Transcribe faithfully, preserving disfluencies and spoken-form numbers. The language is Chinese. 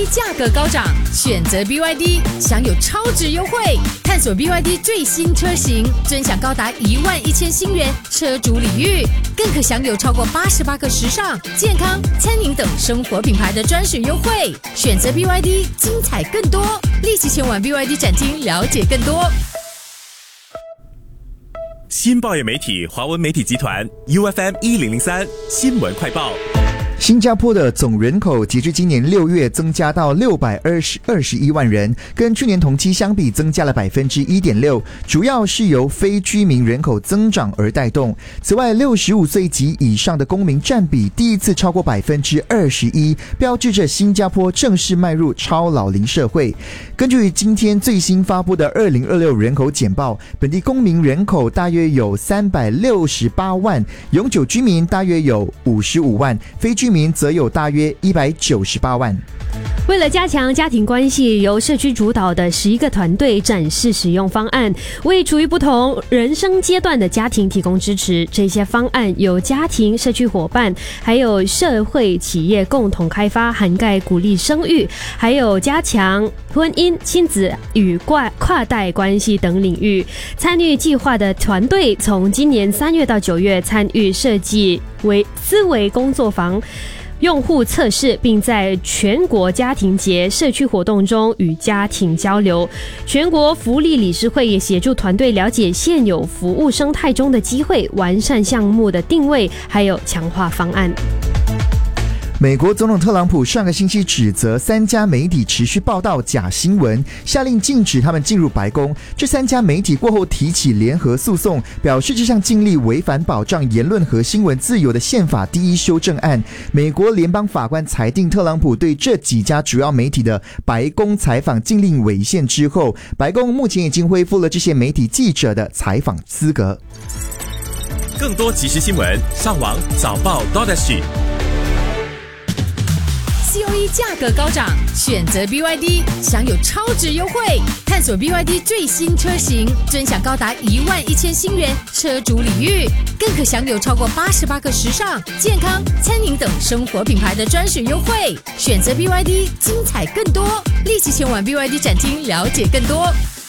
价格高涨，选择 B Y D 享有超值优惠。探索 B Y D 最新车型，尊享高达一万一千新元车主礼遇，更可享有超过八十八个时尚、健康、餐饮等生活品牌的专属优惠。选择 B Y D， 精彩更多，立即前往 B Y D 展厅了解更多。 新报业媒体华文媒体集团 U F M 一零零三新闻快报。 新加坡的总人口截至今年六月增加到六百二十二十一万人，跟去年同期相比增加了百分之一点六，主要是由非居民人口增长而带动。此外，六十五岁及以上的公民占比第一次超过百分之二十一，标志着新加坡正式迈入超老龄社会。根据今天最新发布的二零二六人口简报，本地公民人口大约有三百六十八万，永久居民大约有五十五万，非居民则有大约一百九十八万。 为了加强家庭关系，由社区主导的十一个团队展示使用方案，为处于不同人生阶段的家庭提供支持。这些方案由家庭、社区伙伴还有社会企业共同开发，涵盖鼓励生育，还有加强婚姻、亲子与跨跨代关系等领域。参与计划的团队从今年三月到九月参与设计为思维工作坊用户测试，并在全国家庭节社区活动中与家庭交流。全国福利理事会也协助团队了解现有服务生态中的机会，完善项目的定位，还有强化方案。 美国总统特朗普上个星期指责三家媒体持续报道假新闻，下令禁止他们进入白宫。这三家媒体过后提起联合诉讼，表示这项禁令违反保障言论和新闻自由的宪法第一修正案。美国联邦法官裁定特朗普对这几家主要媒体的白宫采访禁令违宪之后，白宫目前已经恢复了这些媒体记者的采访资格。 更多即时新闻，上网早报 .sg。 C O E 价格高涨，选择 B Y D 享有超值优惠。探索 B Y D 最新车型，尊享高达一万一千新元车主礼遇，更可享有超过八十八个时尚、健康、餐饮等生活品牌的专属优惠。选择 B Y D， 精彩更多，立即前往 B Y D 展厅了解更多。